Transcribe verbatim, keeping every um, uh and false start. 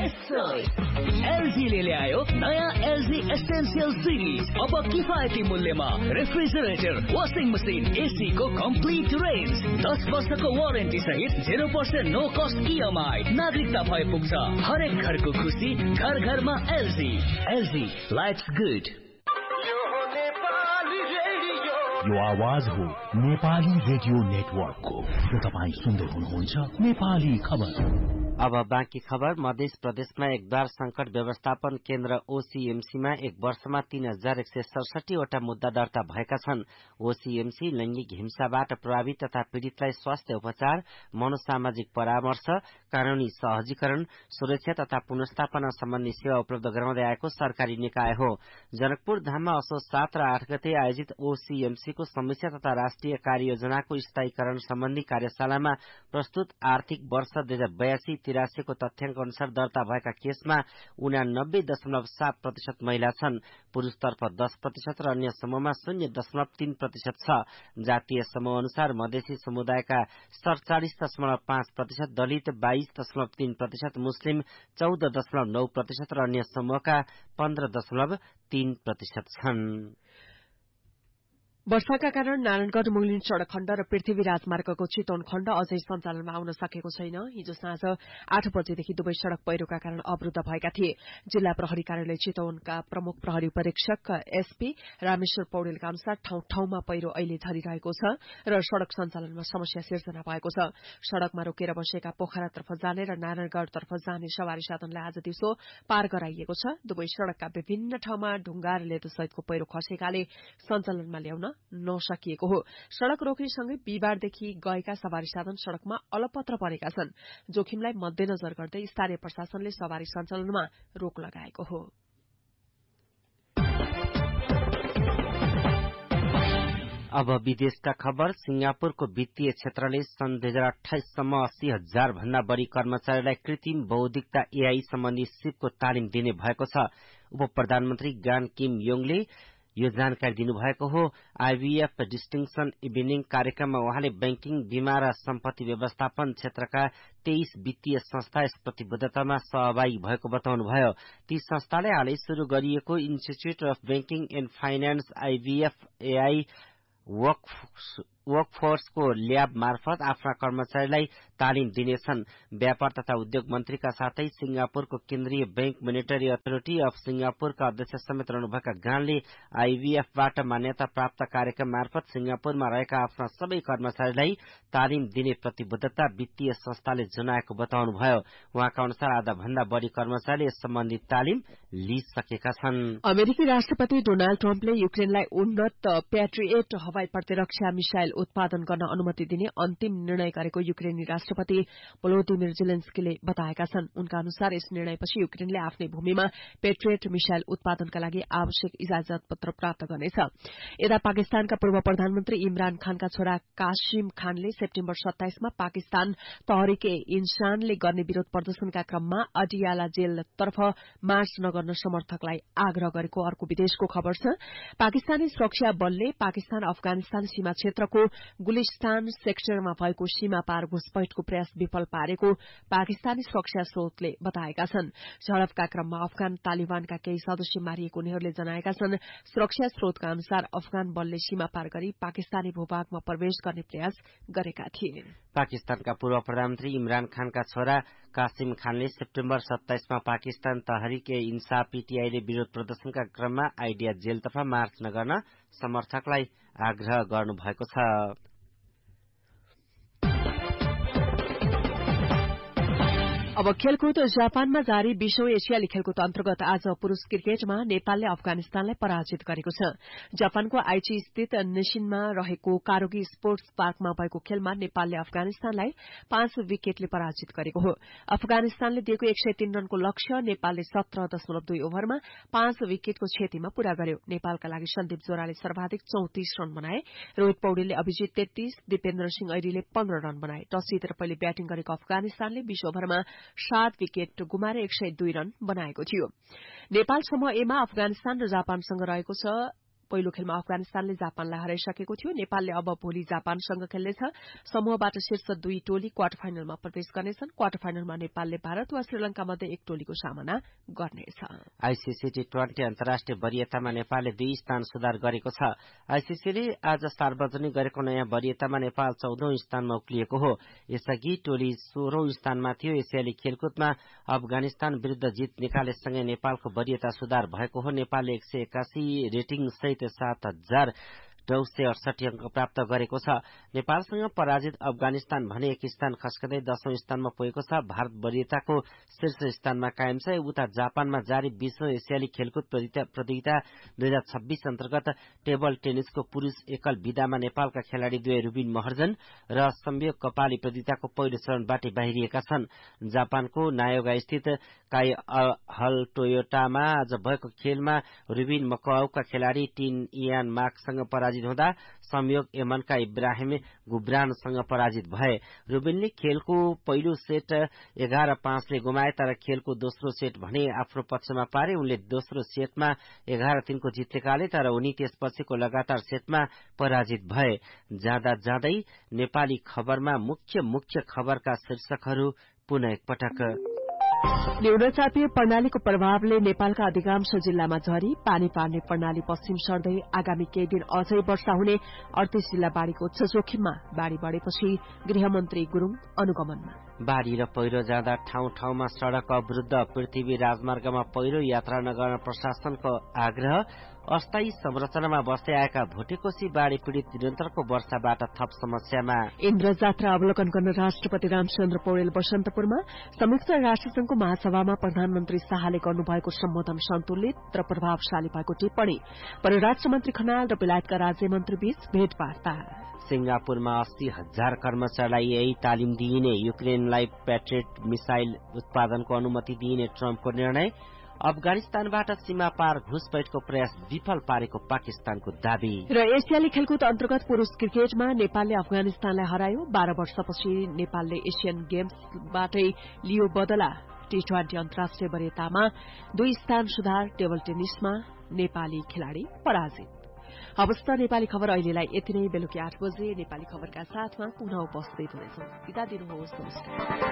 Best choice एलजीले ल्यायो नयाँ LG essential series. अब किफायती मूल्यमा रेफ्रिजरेटर, वाशिङ मसिन, एसी को कम्प्लिट रेन्ज, दस वर्षको वारेन्टी सहित zero percent no cost EMI. नागरिकता भए पुग्छ हरेक घरको खुसी, घर घरमा एलजी। LG lives good. यो आवाज हो नेपाली रेडियो नेटवर्कको। यो तपाईँ सुन्दै हुनुहुन्छ नेपाली खबर। अब बाँकी खबर। मध्य प्रदेशमा एकद्वार संकट व्यवस्थापन केन्द्र ओसीएमसीमा एक वर्षमा तीन हजार एक सय सडसठी वटा मुद्दा दर्ता भएका छन्। ओसीएमसी लैंगिक हिंसाबाट प्रभावित तथा पीड़ितलाई स्वास्थ्य उपचार, मनोसामाजिक परामर्श, कानूनी सहजीकरण, सुरक्षा तथा पुनर्स्थापना सम्बन्धी सेवा उपलब्ध गराउँदै आएको सरकारी निकाय हो। जनकपुर धाममा असोज सात र आठ गते आयोजित ओसीएमसीको समीक्षा तथा राष्ट्रिय कार्ययोजनाको स्थायीकरण सम्बन्धी कार्यशालामा प्रस्तुत आर्थिक वर्ष दुई हजार बयासी तिरासीको तथ्याङ्क अनुसार दर्ता भएका केसमा उनानब्बे दशमलव सात प्रतिशत महिला छन्। पुरूषतर्फ दस प्रतिशत र अन्य समूहमा शून्य दशमलव तीन प्रतिशत छ। जातीय समूह अनुसार मधेसी समुदायका सड़चालिस दशमलव पाँच प्रतिशत, दलित बाइस दशमलव तीन प्रतिशत, मुस्लिम चौध दशमलव नौ प्रतिशत र अन्य समूहका पन्ध्र दशमलव तीन प्रतिशत छन्। वर्षाका कारण नारायणगढ़ मुगलिन सड़क खण्ड र पृथ्वी राजमार्गको चितवन खण्ड अझै सञ्चालनमा आउन सकेको छैन। हिजो साँझ आठ बजेदेखि दुवै सड़क पहिरोका कारण अवरूद्ध भएका थिए। जिल्ला प्रहरी कार्यालय चितवनका प्रमुख प्रहरी परीक्षक एसपी रामेश्वर पौडेलका अनुसार ठाउँ ठाउँमा पहिरो अहिले झरिरहेको छ र सड़क सञ्चालनमा समस्या सिर्जना भएको छ। सड़कमा रोकेर बसेका पोखरातर्फ जाने र नारायणगढ़तर्फ जाने सवारी साधनलाई आज दिउँसो पार गराइएको छ। दुवै सड़कका विभिन्न ठाउँमा ढुङ्गा र लेदोसहितको पहिरो खसेकाले सञ्चालनमा ल्याउन नसकिएको हो। सड़क रोक्नेसँगै बिहिबारदेखि गएका सवारी साधन सड़कमा अलपत्र परेका छन्। जोखिमलाई मध्यनजर गर्दै स्थानीय प्रशासनले सवारी सञ्चालनमा रोक लगाएको हो। अब विदेशका खबर। सिंगापुरको वित्तीय क्षेत्रले सन् दुई हजार अठाइससम्म अस्सी हजार भन्दा बढ़ी कर्मचारीलाई कृत्रिम बौद्धिकता एआई सम्बन्धी सिपको तालिम दिने भएको छ। उप प्रधानमन्त्री गान किम योङले यो जानकारी दिनुभएको हो। आईबीएफ डिस्टिङसन इभिनिङ कार्यक्रममा उहाँले बैंकिङ, बीमा र सम्पत्ति व्यवस्थापन क्षेत्रका तेइस वित्तीय संस्था यस प्रतिबद्धतामा सहभागी भएको बताउनुभयो। ती संस्थाले हालै शुरू गरिएको institute of banking and finance IBF AI वर्कफोर्सको lab मार्फत आफ्ना कर्मचारीलाई तालिम दिनेछन्। व्यापार तथा उद्योग मन्त्रीका साथै सिंगापुरको केन्द्रीय बैंक मोनिटरी अथोरिटी अफ सिंगापुरका अध्यक्ष समेत रहनुभएका गानले आईबीएफबाट मान्यता प्राप्त कार्यक्रम मार्फत सिंगापुरमा रहेका आफ्ना सबै कर्मचारीलाई तालिम दिने प्रतिबद्धता वित्तीय संस्थाले जनाएको बताउनुभयो। उहाँका अनुसार आधा भन्दा बढ़ी कर्मचारीले यस सम्बन्धी तालिम लिइसकेका छन्। अमेरिकी राष्ट्रपति डोनाल्ड ट्रम्पले युक्रेनलाई उन्नत प्याट्रिएट हवाई प्रतिरक्षा मिसाइल उत्पादन गर्न अनुमति दिने अन्तिम निर्णय गरेको युक्रेनी राष्ट्रपति भोलोदिमिर जेलेन्स्कीले बताएका छन्। उनका अनुसार यस निर्णयपछि युक्रेनले आफ्नै भूमिमा पेट्रियट मिसाइल उत्पादनका लागि आवश्यक इजाजत पत्र प्राप्त गर्नेछ। यता पाकिस्तानका पूर्व प्रधानमन्त्री इमरान खानका छोरा कासिम खानले सेप्टेम्बर सत्ताइसमा पाकिस्तान तहरिके इन्सानले गर्ने विरोध प्रदर्शनका क्रममा अडियाला जेलतर्फ मार्च नगर्न समर्थकलाई आग्रह गरेको अर्को विदेशको खबर छ। पाकिस्तानी सुरक्षा बलले पाकिस्तान अफगानिस्तान सीमा क्षेत्रको गुलिस्तान सेक्टरमा भएको सीमा पार घुसपैठको प्रयास विफल पारेको पाकिस्तानी सुरक्षा स्रोतले बताएका छन्। झडपका क्रममा अफगान तालिबानका केही सदस्य मारिएको उनीहरूले जनाएका छन्। सुरक्षा स्रोतका अनुसार अफगान बलले सीमा पार गरी पाकिस्तानी भूभागमा प्रवेश गर्ने प्रयास गरेका थिए। पाकिस्तानका पूर्व प्रधानमन्त्री इमरान खानका छोरा कासिम खानले सेप्टेम्बर सत्ताइसमा पाकिस्तान तहरिके इन्साफ पीटीआईले विरोध प्रदर्शनका क्रममा आइडिया जेलतर्फ मार्च नगर्न समर्थकलाई आग्रह गर्नुभएको छ। अब खेलकुद। जापानमा जारी बीसौं एसियाली खेलकुद अन्तर्गत आज पुरूष क्रिकेटमा नेपालले अफगानिस्तानलाई पराजित गरेको छ। जापानको आइची स्थित निशिनमा रहेको कारोगी स्पोर्ट्स पार्कमा भएको खेलमा नेपालले अफगानिस्तानलाई पाँच विकेटले पराजित गरेको हो। अफगानिस्तानले दिएको एक सय तीन रनको लक्ष्य नेपालले सत्र दशमलव दुई ओभरमा पाँच विकेटको क्षतिमा पूरा गर्यो। नेपालका लागि सन्दीप जोराले सर्वाधिक चौतिस रन बनाए। रोहित पौडेलले अभिजित तेत्तीस, दिपेन्द्र सिंह ऐरीले पन्ध्र रन बनाए। टस जितेर पहिले ब्याटिङ गरेको अफगानिस्तानले बीस ओभरमा सात विकेट गुमाएर एक सय दुई रन बनाएको थियो। नेपाल समूह एमा अफगानिस्तान र जापानसँग रहेको छ। पहिलो खेलमा अफगानिस्तानले जापानलाई हराइसकेको थियो। नेपालले अब भोलि जापानसँग खेल्नेछ। समूहबाट शीर्ष दुई टोली क्वार्टर फाइनलमा प्रवेश गर्नेछन्। क्वार्टर फाइनलमा नेपालले भारत वा श्रीलंका मध्ये एक टोलीको सामना गर्नेछ। आईसीसी टी ट्वेन्टी अन्तर्राष्ट्रिय वरियतामा नेपालले दुई स्थान सुधार गरेको छ। आईसीसीले आज सार्वजनिक गरेको नयाँ वरियतामा नेपाल चौधौं स्थानमा उक्लिएको हो। यसअघि टोली सोह्रौं स्थानमा थियो। एसियाली खेलकुदमा अफगानिस्तान विरूद्ध जित निकालेसँगै नेपालको वरियता सुधार भएको हो। नेपालले एक सय एकासी रेटिङ सहित सात हजार नौ सय अडसठी अंक प्राप्त गरेको छ। नेपालसँग पराजित अफगानिस्तान भने एक स्थान खस्कदै दशौं स्थानमा पुगेको छ। भारत वरियताको शीर्ष स्थानमा कायम छ। उता जापानमा जारी विश्व एसियाली खेलकुद प्रतियोगिता दुई हजार छब्बीस अन्तर्गत टेबल टेनिसको पुरूष एकल विधामा नेपालका खेलाड़ी दुवै रुबिन महर्जन र संयोग कपाली प्रतियोगिताको पहिलो चरणबाट बाहिरिएका छन्। जापानको नायोगा स्थित काई हल टोयोटामा आज भएको खेलमा रुबिन मकाउका खेलाड़ी टिन इयान मार्कसँग पराजित हुँदा संयोग यमनका इब्राहिम गुब्रानसँग पराजित भए। रुबिनले खेलको पहिलो सेट एघार पाँचले गुमाए, तर खेलको दोस्रो सेट भने आफ्नो पक्षमा पारे। उनले दोस्रो सेटमा एघार तीनको जित निकाले, तर उनी त्यसपछिको लगातार सेटमा पराजित भए। जाँदा जाँदै नेपाली खबरमा मुख्य मुख्य खबरका शीर्षकहरू पुनः एकपटक। न्यूनचापीय प्रणालीको प्रभावले नेपालका अधिकांश जिल्लामा झरी, पानी पार्ने प्रणाली पश्चिम सर्दै आगामी केही दिन अझै वर्षा हुने। अडतीस जिल्ला बाढ़ीको उच्च जोखिममा, बाढ़ी बढ़ेपछि गृहमन्त्री गुरूङ अनुगमनमा। बाढ़ी र पहिरो जाँदा ठाउँ ठाउँमा सड़क अवरुद्ध, पृथ्वी राजमार्गमा पहिरो यात्रा नगर्न प्रशासनको आग्रह। अस्थायी संरचनामा बस्दै आएका भोटेकोशी बाढ़ी पीड़ित निरन्तरको वर्षाबाट थप समस्यामा। इन्द्र जात्रा अवलोकन गर्न राष्ट्रपति रामचन्द्र पौडेल बसन्तपुरमा। संयुक्त राष्ट्रसंघको महासभामा प्रधानमन्त्री शाहले गर्नुभएको सम्बोधन सन्तुलित र प्रभावशाली भएको टिप्पणी। परराष्ट्र मन्त्री खनाल र बेलायतका राज्यमन्त्री बीच भेटवार्ता। सिंगापुरमा अस्सी हजार कर्मचारीलाई यही तालिम दिइने, युक्रेनलाई प्याट्रियट मिसाइल उत्पादनको अनुमति दिइने ट्रम्पको निर्णय। अफगानिस्तानबाट सीमा पार घुसपैठको प्रयास विफल पारेको पाकिस्तानको दावी। र एसियाली खेलकुद अन्तर्गत पुरूष क्रिकेटमा नेपालले अफगानिस्तानलाई हरायो। बाह्र वर्षपछि नेपालले एसियन गेम्सबाटै लियो बदला। टी ट्वेन्टी अन्तर्राष्ट्रिय वरियतामा दुई स्थान सुधार। टेबल टेनिसमा नेपाली खेलाड़ी पराजित। हवस् त नेपाली खबर अहिलेलाई यति नै। बेलुकी आठ बजे नेपाली खबरका साथमा पुनः उपस्थित हुनेछौं। बिदा दिनुहोस्। नमस्कार।